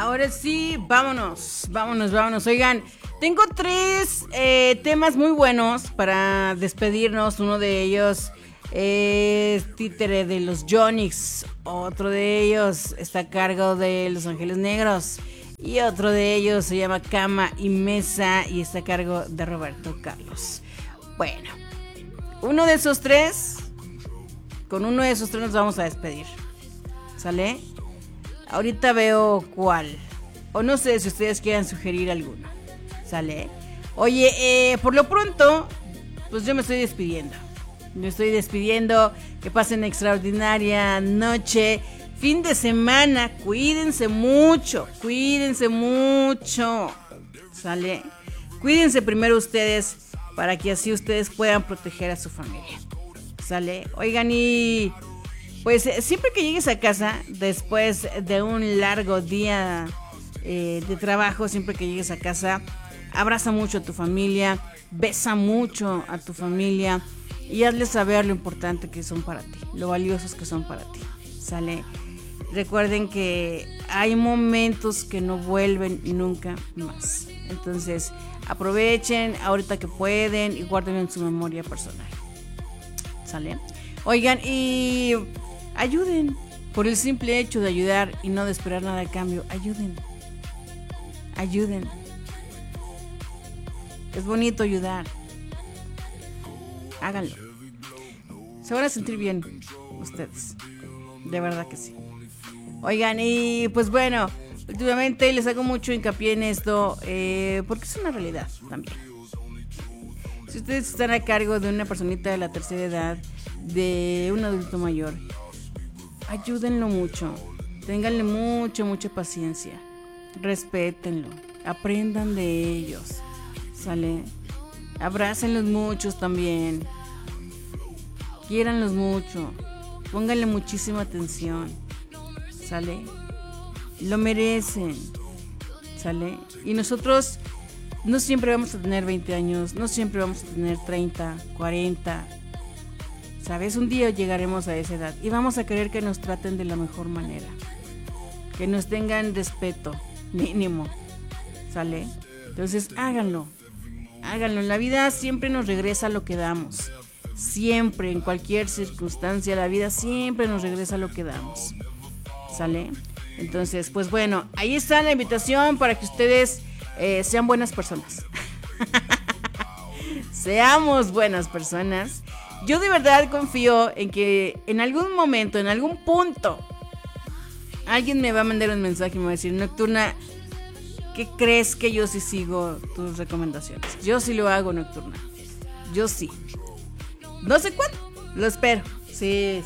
Ahora sí, vámonos. Oigan, tengo 3 temas muy buenos para despedirnos. Uno de ellos es Títere de los Yonix. Otro de ellos está a cargo de Los Ángeles Negros. Y otro de ellos se llama Cama y Mesa y está a cargo de Roberto Carlos. Bueno, con uno de esos tres nos vamos a despedir. ¿Sale? Ahorita veo cuál. O no sé si ustedes quieran sugerir alguno. ¿Sale? Oye, por lo pronto, pues yo me estoy despidiendo. Que pasen extraordinaria noche. Fin de semana. Cuídense mucho. ¿Sale? Cuídense primero ustedes para que así ustedes puedan proteger a su familia. ¿Sale? Oigan, y pues siempre que llegues a casa, después de un largo día de trabajo, siempre que llegues a casa, abraza mucho a tu familia, besa mucho a tu familia y hazles saber lo importante que son para ti, lo valiosos que son para ti. ¿Sale? Recuerden que hay momentos que no vuelven nunca más. Entonces, aprovechen ahorita que pueden y guarden en su memoria personal. ¿Sale? Oigan, y ayuden. Por el simple hecho de ayudar y no de esperar nada a cambio, ayuden. Es bonito ayudar. Háganlo. Se van a sentir bien ustedes. De verdad que sí. Oigan, y pues bueno, últimamente les hago mucho hincapié en esto, porque es una realidad también. Si ustedes están a cargo de una personita de la tercera edad, de un adulto mayor, ayúdenlo mucho, ténganle mucha paciencia, respétenlo, aprendan de ellos, ¿sale? Abrácenlos muchos también, quiéranlos mucho, pónganle muchísima atención, ¿sale? Lo merecen, ¿sale? Y nosotros no siempre vamos a tener 20 años, no siempre vamos a tener 30, 40, ¿sabes? Un día llegaremos a esa edad y vamos a querer que nos traten de la mejor manera, que nos tengan respeto mínimo, ¿sale? Entonces háganlo, en la vida siempre nos regresa lo que damos, siempre, en cualquier circunstancia, la vida siempre nos regresa lo que damos, ¿sale? Entonces, pues bueno, ahí está la invitación para que ustedes sean buenas personas. Seamos buenas personas. Yo de verdad confío en que en algún momento, en algún punto, alguien me va a mandar un mensaje y me va a decir: Nocturna, ¿qué crees que yo sí sigo tus recomendaciones? Yo sí lo hago, Nocturna. Yo sí. No sé cuándo, lo espero. Sí.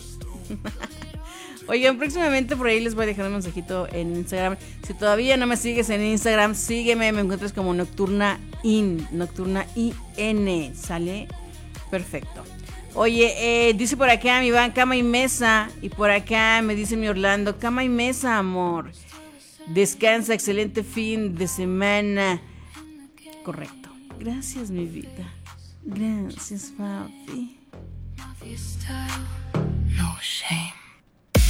Oigan, próximamente por ahí les voy a dejar un mensajito en Instagram. Si todavía no me sigues en Instagram, sígueme, me encuentras como Nocturna IN, ¿sale? Perfecto. Oye, dice por acá mi Iván, cama y mesa. Y por acá me dice mi Orlando, cama y mesa, amor. Descansa, excelente fin de semana. Correcto. Gracias, mi vida. Gracias, papi. No shame.